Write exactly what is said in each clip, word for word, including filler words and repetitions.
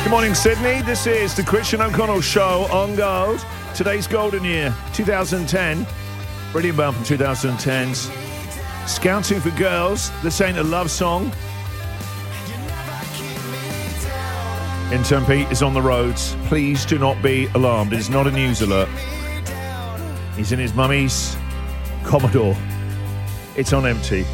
Good morning, Sydney. This is the Christian O'Connell Show on Gold. Today's golden year, two thousand ten. Brilliant band from two thousand tens. Scouting for Girls. This ain't a love song. Intern Pete is on the roads. Please do not be alarmed. It is not a news alert. He's in his mummy's Commodore. It's on empty.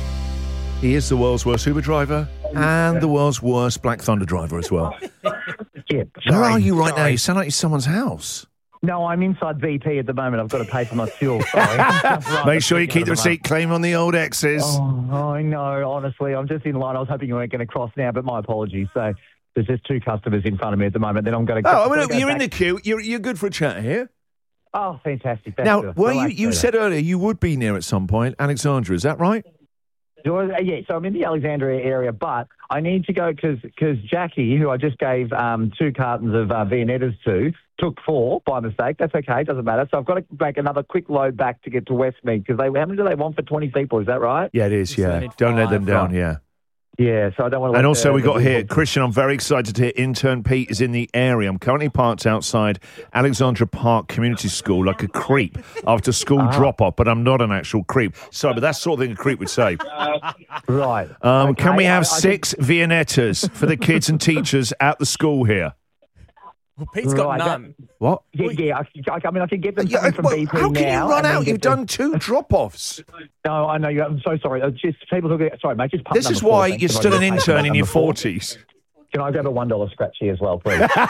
He is the world's worst Uber driver and the world's worst Black Thunder driver as well. Yeah, Where sorry, are you right now? sorry. You sound like you're someone's house. No, I'm inside V P at the moment. I've got to pay for my fuel. Sorry. Right, Make sure you keep the the receipt. Claim on the old X's. Oh, I know. Honestly, I'm just in line. I was hoping you weren't going to cross now, but my apologies. So there's just two customers in front of me at the moment. Then I'm going to. Oh, well, go you're back. in the queue. You're you're good for a chat here. Oh, fantastic. That's Now, good. were you Relax you further. said earlier you would be near at some point, Alexandra? Is that right? Do I- Yeah, so I'm in the Alexandria area, but I need to go because Jackie, who I just gave um, two cartons of uh, Viennettas to, took four by mistake. That's okay, doesn't matter. So I've got to make another quick load back to get to Westmead because they how many do they want for twenty people? Is that right? Yeah, it is. Yeah, don't let them down. Yeah. Yeah, so I don't want to. And also, we got here, Christian, I'm very excited to hear Intern Pete is in the area. I'm currently parked outside Alexandra Park Community School like a creep after school Ah. drop-off, but I'm not an actual creep. Sorry, but that's the sort of thing a creep would say. Right. Um, Can Okay, we have I- I six Viennettas for the kids and teachers at the school here? Well, Pete's got Right, none. What? Yeah, yeah. I, I mean, I can get them Yeah, coming from well, B P how can now. you run and then out? get You've them- done two drop-offs. No, I know. you. I'm so sorry. It's just people who get. Sorry, mate. Just pump This number is four, why thanks. you're Can I still an just pay intern in number your four? forties. Can I grab a one dollar scratchy as well, please? uh, oh,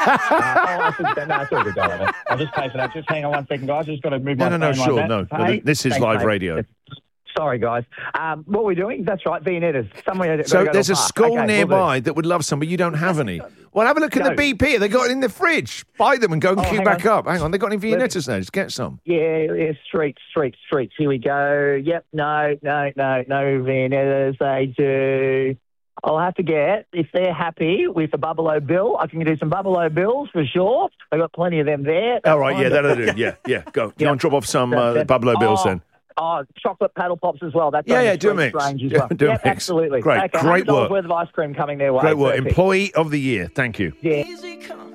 I should, no, it's all good, darling. I'll just pay for that. Just hang on one second, guys. Just got to move No, my no, no, phone sure, like no. that. no, Hey, This is thanks, live mate. radio. Sorry, guys. Um, what we're doing? That's right, Viennettas. Somewhere. gotta So go to there's a park. school Okay, we'll do. nearby that would love some, but you don't have any. Well, have a look at the No. B P. They got it in the fridge. Buy them and go and Oh, queue hang back on. up. Hang on, they got any Viennettas now? Just get some. Yeah, yeah, streets, streets, streets. Here we go. Yep, no, no, no, no Viennettas. They do. I'll have to get, if they're happy with the Buffalo Bill, I can do some Buffalo Bills for sure. I've got plenty of them there. All right, yeah, Fine. that'll do. Yeah, yeah, go. Go Yeah. and drop off some uh, That- Buffalo Bills oh, then. Oh, chocolate paddle pops as well. That's Yeah, on yeah, the do a street mix. range as Yeah, well. do a Yep, mix. absolutely. Great, okay, great one hundred dollars work. worth of ice cream coming their way. Great work. Perfect. Employee of the year. Thank you. Yeah.